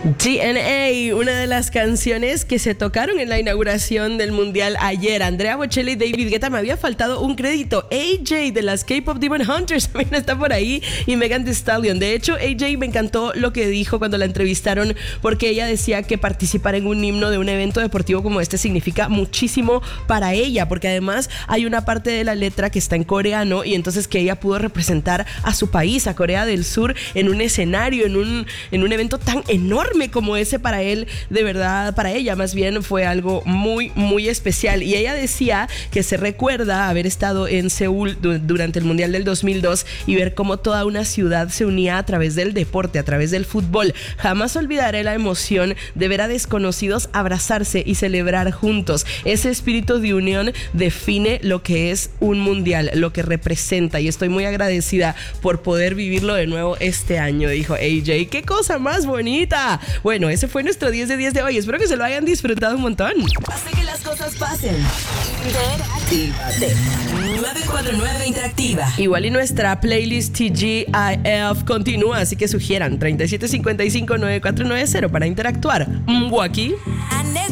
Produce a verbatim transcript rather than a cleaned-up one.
D N A, una de las canciones que se tocaron en la inauguración del Mundial ayer. Andrea Bocelli y David Guetta, me había faltado un crédito. A J de las K-Pop Demon Hunters también está por ahí, y Megan Thee Stallion. De hecho, A J me encantó lo que dijo cuando la entrevistaron, porque ella decía que participar en un himno de un evento deportivo como este significa muchísimo para ella, porque además hay una parte de la letra que está en coreano, y entonces que ella pudo representar a su país, a Corea del Sur, en un escenario, en un, en un evento tan enorme como ese. Para él, de verdad, para ella más bien, fue algo muy, muy especial. Y ella decía que se recuerda haber estado en Seúl du- durante el Mundial del dos mil dos y ver cómo toda una ciudad se unía a través del deporte, a través del fútbol. Jamás olvidaré la emoción de ver a desconocidos abrazarse y celebrar juntos. Ese espíritu de unión define lo que es un mundial, lo que representa, y estoy muy agradecida por poder vivirlo de nuevo este año, dijo A J. ¡Qué cosa más bonita! Bueno, ese fue nuestro diez de diez de hoy. Espero que se lo hayan disfrutado un montón. Hace que las cosas pasen. Interactívate. nueve cuatro nueve Interactiva. Igual y nuestra playlist T G I F continúa, así que sugieran treinta y siete cincuenta y cinco nueve cuatro nueve cero para interactuar. Mwaki.